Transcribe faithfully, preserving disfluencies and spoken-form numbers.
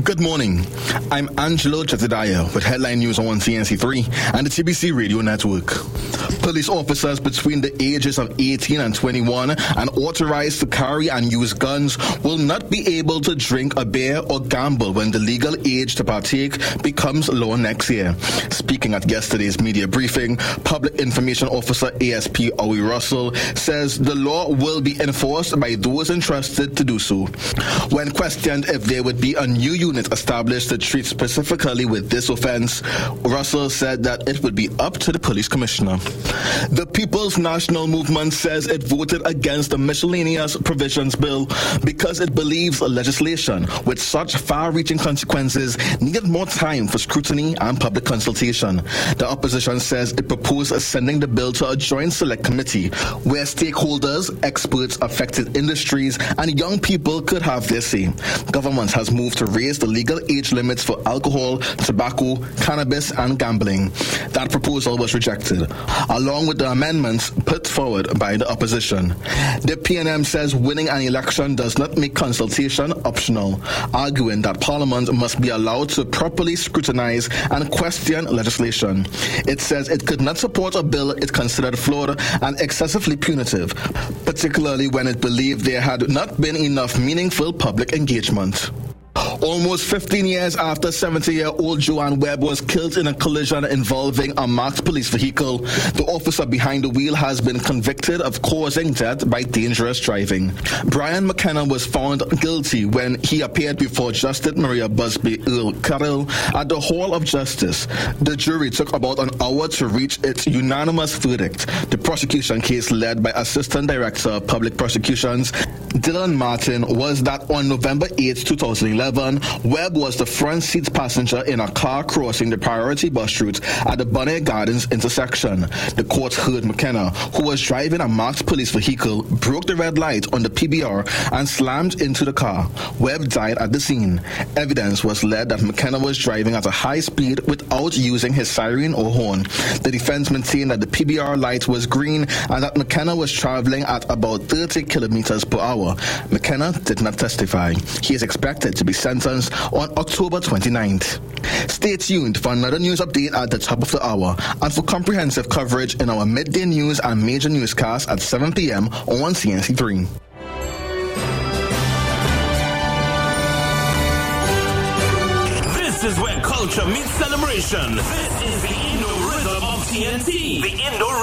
Good morning. I'm Angelo Chetadaya with headline news on one C N C three and the T B C Radio Network. Police officers between the ages of eighteen and twenty-one and authorized to carry and use guns will not be able to drink a beer or gamble when the legal age to partake becomes law next year. Speaking at yesterday's media briefing, Public Information Officer A S P Owie Russell says the law will be enforced by those entrusted to do so. When questioned if there would be a new unit established to treat specifically with this offense, Russell said that it would be up to the police commissioner. The People's National Movement says it voted against the miscellaneous provisions bill because it believes legislation with such far-reaching consequences needed more time for scrutiny and public consultation. The opposition says it proposed sending the bill to a joint select committee where stakeholders, experts, affected industries, and young people could have their say. Government has moved to raise the legal age limits for alcohol, tobacco, cannabis, and gambling. That proposal was rejected, along with the amendments put forward by the opposition. The P N M says winning an election does not make consultation optional, arguing that Parliament must be allowed to properly scrutinize and question legislation. It says it could not support a bill it considered flawed and excessively punitive, particularly when it believed there had not been enough meaningful public engagement. Almost fifteen years after seventy-year-old Joanne Webb was killed in a collision involving a marked police vehicle, the officer behind the wheel has been convicted of causing death by dangerous driving. Brian McKenna was found guilty when he appeared before Justice Maria Busby Earl Carroll at the Hall of Justice. The jury took about an hour to reach its unanimous verdict. The prosecution case, led by Assistant Director of Public Prosecutions Dylan Martin, was that on November eighth, twenty eleven, Webb was the front seat passenger in a car crossing the priority bus route at the Bonnet Gardens intersection. The court heard McKenna, who was driving a marked police vehicle, broke the red light on the P B R and slammed into the car. Webb died at the scene. Evidence was led that McKenna was driving at a high speed without using his siren or horn. The defense maintained that the P B R light was green and that McKenna was traveling at about thirty kilometers per hour. McKenna did not testify. He is expected to be sentenced on October twenty-ninth. Stay tuned for another news update at the top of the hour and for comprehensive coverage in our midday news and major newscasts at seven p.m. on one C N C three. This is where culture meets celebration. This is the Indo Rhythm of T N T. The Indo